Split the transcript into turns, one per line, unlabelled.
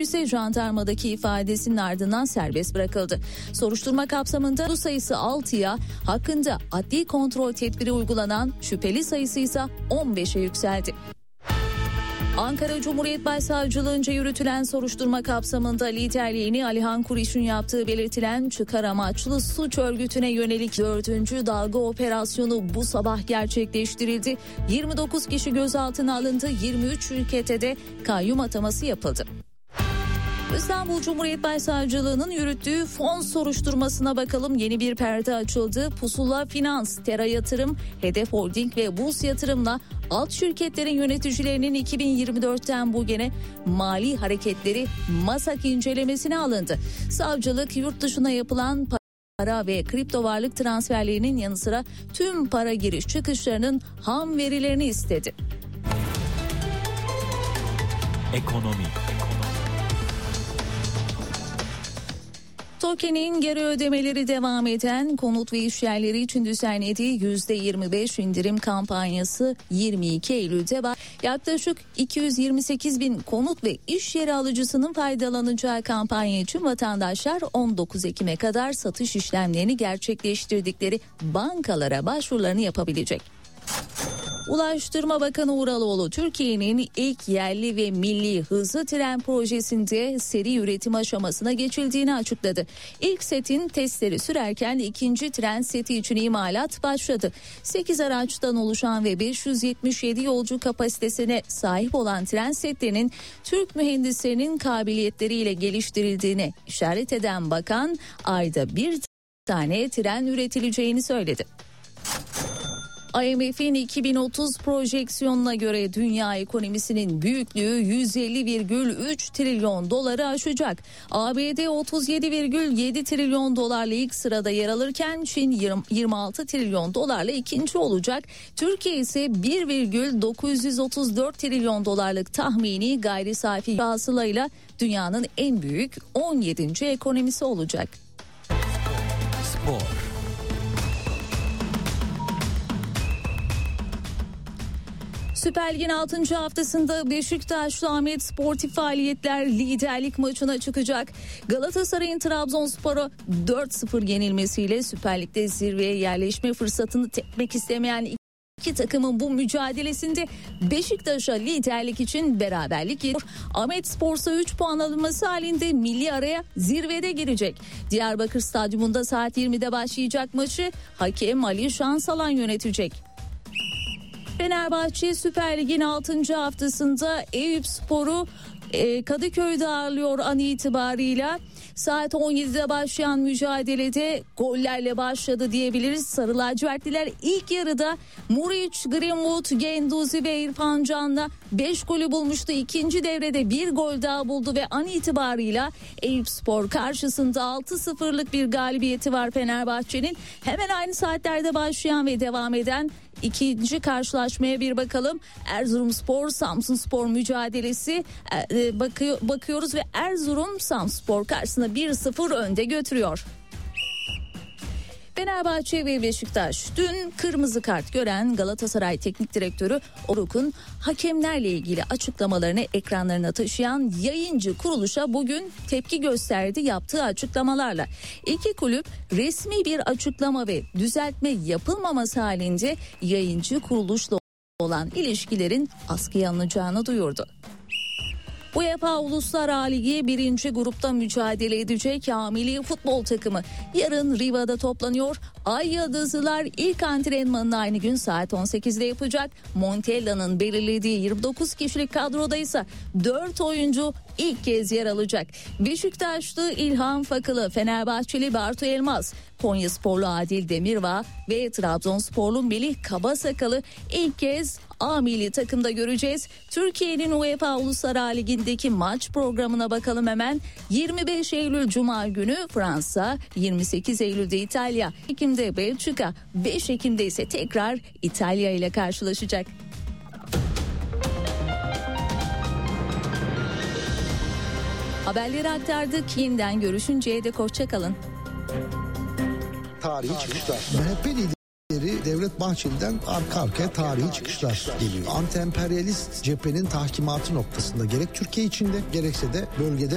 ise jandarmadaki ifadesinin ardından serbest bırakıldı. Soruşturma kapsamında bu sayısı 6'ya, hakkında adli kontrol tedbiri uygulanan şüpheli sayısı ise 15'e yükseldi. Ankara Cumhuriyet Başsavcılığınca yürütülen soruşturma kapsamında liderliğini Alihan Kuriş'in yaptığı belirtilen çıkar amaçlı suç örgütüne yönelik 4. dalga operasyonu bu sabah gerçekleştirildi. 29 kişi gözaltına alındı, 23 şirkete de kayyum ataması yapıldı. İstanbul Cumhuriyet Başsavcılığı'nın yürüttüğü fon soruşturmasına bakalım. Yeni bir perde açıldı. Pusula Finans, Tera Yatırım, Hedef Holding ve Burs Yatırım'la alt şirketlerin yöneticilerinin 2024'ten bu yana mali hareketleri MASAK incelemesine alındı. Savcılık yurt dışına yapılan para ve kripto varlık transferlerinin yanı sıra tüm para giriş çıkışlarının ham verilerini istedi.
Ekonomi.
TOKİ'nin geri ödemeleri devam eden konut ve iş yerleri için düzenlediği %25 indirim kampanyası 22 Eylül'de var. Yaklaşık 228 bin konut ve iş yeri alıcısının faydalanacağı kampanya için vatandaşlar 19 Ekim'e kadar satış işlemlerini gerçekleştirdikleri bankalara başvurularını yapabilecek. Ulaştırma Bakanı Uraloğlu, Türkiye'nin ilk yerli ve milli hızlı tren projesinde seri üretim aşamasına geçildiğini açıkladı. İlk setin testleri sürerken ikinci tren seti için imalat başladı. 8 araçtan oluşan ve 577 yolcu kapasitesine sahip olan tren setlerinin Türk mühendislerinin kabiliyetleriyle geliştirildiğine işaret eden bakan, ayda bir tane tren üretileceğini söyledi. IMF'in 2030 projeksiyonuna göre dünya ekonomisinin büyüklüğü 150,3 trilyon doları aşacak. ABD 37,7 trilyon dolarla ilk sırada yer alırken Çin 26 trilyon dolarla ikinci olacak. Türkiye ise 1,934 trilyon dolarlık tahmini gayri safi hasılayla dünyanın en büyük 17. ekonomisi olacak.
Spor.
Süper Lig'in 6. haftasında Beşiktaşlı Ahmet sportif faaliyetler liderlik maçına çıkacak. Galatasaray'ın Trabzonspor'a 4-0 yenilmesiyle Süper Lig'de zirveye yerleşme fırsatını tepmek istemeyen iki takımın bu mücadelesinde Beşiktaş'a liderlik için beraberlik geliyor. Ahmet Spor'sa 3 puan alınması halinde milli araya zirvede girecek. Diyarbakır Stadyumunda saat 20'de başlayacak maçı hakem Ali Şansalan yönetecek. Fenerbahçe Süper Lig'in 6. haftasında Eyüpspor'u Kadıköy'de ağırlıyor an itibarıyla. Saat 17'de başlayan mücadelede gollerle başladı diyebiliriz. Sarı lacivertliler ilk yarıda Muriç, Greenwood, Genduzi ve İrfan Can'la 5 golü bulmuştu. İkinci devrede bir gol daha buldu ve an itibarıyla Eyüpspor karşısında 6-0'lık bir galibiyeti var Fenerbahçe'nin. Hemen aynı saatlerde başlayan ve devam eden İkinci karşılaşmaya bir bakalım. Erzurumspor Samsunspor mücadelesi bakıyoruz ve Erzurum Samsunspor karşısında 1-0 önde götürüyor. Fenerbahçe ve Beşiktaş dün kırmızı kart gören Galatasaray Teknik Direktörü Oruk'un hakemlerle ilgili açıklamalarını ekranlarına taşıyan yayıncı kuruluşa bugün tepki gösterdi yaptığı açıklamalarla. İki kulüp resmi bir açıklama ve düzeltme yapılmaması halinde yayıncı kuruluşla olan ilişkilerin askıya alınacağını duyurdu. UEFA Uluslar A Ligi 1. grupta mücadele edecek milli futbol takımı yarın Riva'da toplanıyor. Ay Yıldızlılar ilk antrenmanını aynı gün saat 18'de yapacak. Montella'nın belirlediği 29 kişilik kadroda ise 4 oyuncu ilk kez yer alacak. Beşiktaşlı İlhan Fakılı, Fenerbahçeli Bartu Elmas, Konyasporlu Adil Demirbağ ve Trabzonsporlu Melih Kabasakal'ı ilk kez A milli takımda göreceğiz. Türkiye'nin UEFA Uluslar A Ligi'ndeki maç programına bakalım hemen. 25 Eylül Cuma günü Fransa, 28 Eylül'de İtalya, Ekim'de Belçika, 5 Ekim'de ise tekrar İtalya ile karşılaşacak. Haberleri aktardık. Yeniden görüşünceye dek hoşça kalın.
Tarihi çıkışlar. MHP lideri Devlet Bahçeli'den arka arkaya tarihi çıkışlar geliyor. Anti-emperyalist cephenin tahkimatı noktasında gerek Türkiye içinde gerekse de bölgede